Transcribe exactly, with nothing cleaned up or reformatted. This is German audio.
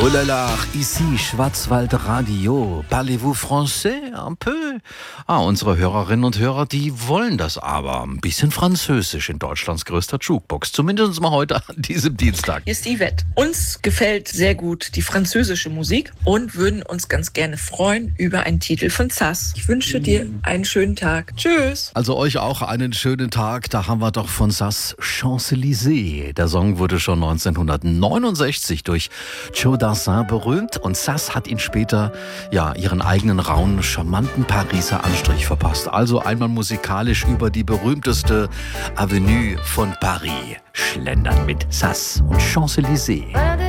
Oh là là, ici Schwarzwald Radio. Parlez-vous français? Un peu? Ah, unsere Hörerinnen und Hörer, die wollen das aber. Ein bisschen Französisch in Deutschlands größter Jukebox. Zumindest mal heute an diesem Dienstag. Hier ist Yvette. Uns gefällt sehr gut die französische Musik und würden uns ganz gerne freuen über einen Titel von Sass. Ich wünsche dir einen schönen Tag. Tschüss. Also euch auch einen schönen Tag. Da haben wir doch von Sass Champs-Élysées. Der Song wurde schon neunzehnhundertneunundsechzig durch Joe Dassin berühmt und Sass hat ihn später ja ihren eigenen rauen, charmanten Pariser Anstrich verpasst. Also einmal musikalisch über die berühmteste Avenue von Paris schlendern mit Sass und Champs-Élysées.